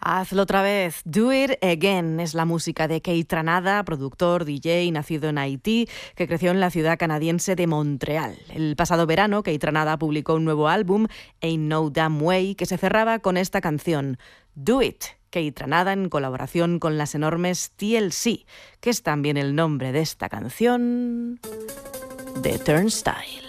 Hazlo otra vez. Do It Again es la música de Keith Tranada, productor, DJ, nacido en Haití, que creció en la ciudad canadiense de Montreal. El pasado verano, Keith Tranada publicó un nuevo álbum, Ain't No Damn Way, que se cerraba con esta canción, Do It. Keith Tranada en colaboración con las enormes TLC, que es también el nombre de esta canción, The Turnstile.